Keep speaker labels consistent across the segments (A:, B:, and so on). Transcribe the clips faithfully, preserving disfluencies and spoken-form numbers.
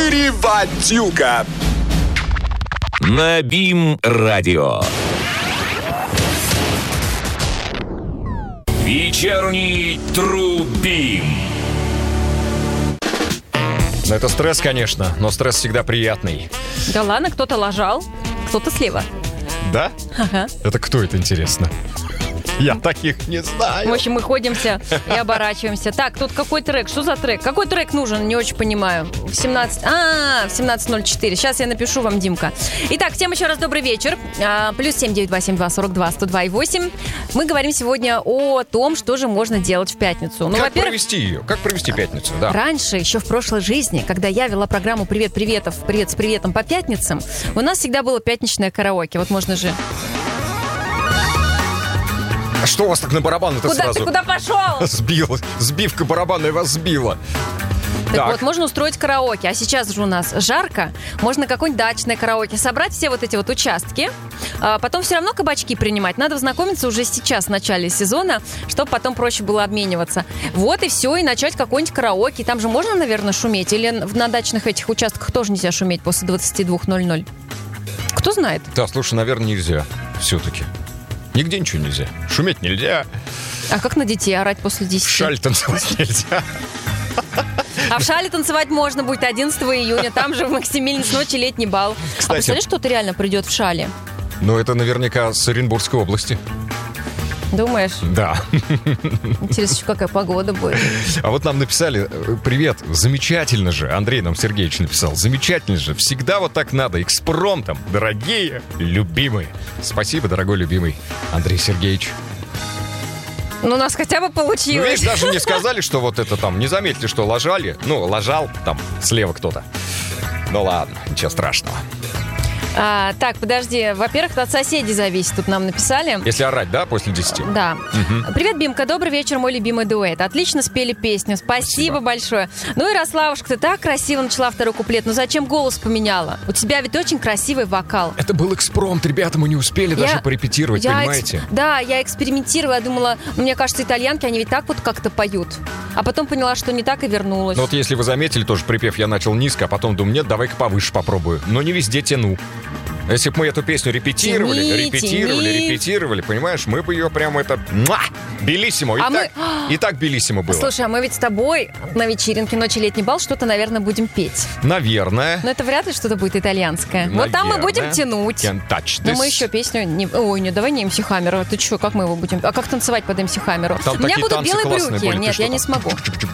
A: Переводюка
B: на БИМ-радио. Вечерний Тру-Бим.
C: Ну, это стресс, конечно, но стресс всегда приятный.
D: Да ладно, кто-то лажал, кто-то слева.
C: Да?
D: Ага.
C: Это кто это, интересно? Я таких не знаю.
D: В общем, мы ходимся и оборачиваемся. Так, тут какой трек? Что за трек? Какой трек нужен? Не очень понимаю. В семнадцать... А, в семнадцать ноль четыре. Сейчас я напишу вам, Димка. Итак, всем еще раз добрый вечер. А, плюс семь девять два семь два сорок два сто два и восемь. Мы говорим сегодня о том, что же можно делать в пятницу. Ну,
C: как
D: во-первых,
C: провести ее? Как провести пятницу? Да.
D: Раньше, еще в прошлой жизни, когда я вела программу «Привет, приветов», «Привет с приветом» по пятницам, у нас всегда было пятничное караоке. Вот можно же...
C: А что у вас так на барабан-то
D: Куда
C: сразу?
D: ты, куда пошел?
C: Сбила. Сбивка барабанная вас сбила.
D: Так,
C: Так.
D: вот, можно устроить караоке. А сейчас же у нас жарко. Можно какое-нибудь дачное караоке. Собрать все вот эти вот участки. А потом все равно кабачки принимать. Надо знакомиться уже сейчас, в начале сезона, чтобы потом проще было обмениваться. Вот и все. И начать какой-нибудь караоке. Там же можно, наверное, шуметь? Или на дачных этих участках тоже нельзя шуметь после двадцать два ноль ноль? Кто знает?
C: Да, слушай, наверное, нельзя. Все-таки. Нигде ничего нельзя. Шуметь нельзя.
D: А как на детей орать после десяти?
C: В шаль танцевать нельзя.
D: А в шале танцевать можно будет одиннадцатого июня. Там же в Максимилинс ночи летний бал.
C: Кстати.
D: А представляешь, кто-то реально придет в шале?
C: Ну, это наверняка с Оренбургской области.
D: Думаешь?
C: Да.
D: Интересно, еще какая погода будет.
C: А вот нам написали: привет, замечательно же. Андрей нам Сергеевич написал: замечательно же, всегда вот так надо, экспромтом, дорогие, любимые. Спасибо, дорогой любимый Андрей Сергеевич.
D: Ну, у нас хотя бы
C: Ну,
D: получилось.
C: видишь, даже не сказали, что вот это там, не заметили, что ложали. Ну, ложал там слева кто-то. Ну ладно, ничего страшного.
D: А, так, подожди. Во-первых, от соседей зависит. Тут нам написали.
C: Если орать, да, после десяти?
D: Да. Привет, Бимка, добрый вечер, мой любимый дуэт. Отлично спели песню, спасибо,
C: Спасибо.
D: большое. Ну и, Рославушка, ты так красиво начала второй куплет. Ну зачем голос поменяла? У тебя ведь очень красивый вокал.
C: Это был экспромт, ребята, мы не успели
D: Я-
C: даже порепетировать,
D: я
C: понимаете?
D: экс- Да, я экспериментировала, я думала, мне кажется, итальянки, они ведь так вот как-то поют. А потом поняла, что не так, и вернулась.
C: Ну вот если вы заметили, тоже припев я начал низко, а потом думаю, нет, давай-ка повыше попробую. Но не везде тяну. Если бы мы эту песню репетировали,
D: Тяни,
C: репетировали,
D: тяни.
C: репетировали, понимаешь, мы бы ее прямо это... Муа! Белиссимо. И,
D: А
C: так,
D: мы-
C: и так белиссимо было.
D: Слушай, а мы ведь с тобой на вечеринке «Ночи летний бал» что-то, наверное, будем петь.
C: Наверное.
D: Но это вряд ли что-то будет итальянское. Вот там мы будем
C: Наверное.
D: тянуть.
C: Can't touch
D: Но
C: this.
D: мы еще песню... Не... Ой, не, давай не эм си Хаммер. Ты что, как мы его будем... А как танцевать под эм си Хаммеру?
C: Там
D: У меня
C: такие
D: будут
C: танцы
D: белые
C: классные
D: брюки.
C: были. Ты
D: Нет,
C: что
D: я не
C: там?
D: смогу.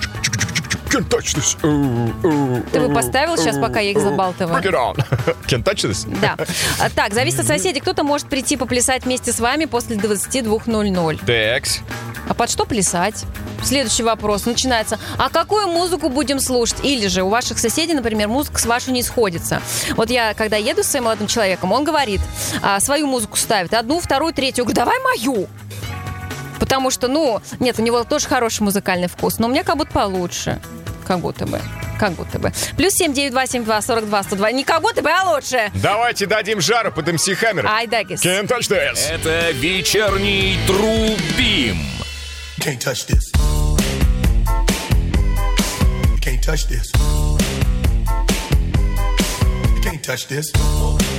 C: Can't touch this. Ooh, ooh,
D: Ты бы
C: ooh,
D: поставил сейчас,
C: ooh,
D: пока я их
C: ooh.
D: забалтываю?
C: Bring it on. Can't touch this.
D: Да. А, так, зависит от соседей. Кто-то может прийти поплясать вместе с вами после двадцать два ноль ноль.
C: Текс.
D: А под что плясать? Следующий вопрос начинается. А какую музыку будем слушать? Или же у ваших соседей, например, музыка с вашей не сходится. Вот я, когда еду с своим молодым человеком, он говорит, а, свою музыку ставит. Одну, вторую, третью. Я говорю, давай мою. Потому что, ну, нет, у него тоже хороший музыкальный вкус, но у меня как будто получше. Как будто бы. Как будто бы. Плюс семь девять два семь два сорок два сто два. Не как будто бы, а лучше.
C: Давайте дадим жару под эм си Хаммер.
D: Ай, дагис.
C: Can't touch this.
B: Это вечерний Тру-Бим.
A: Can't touch this. You can't touch this. You can't touch this.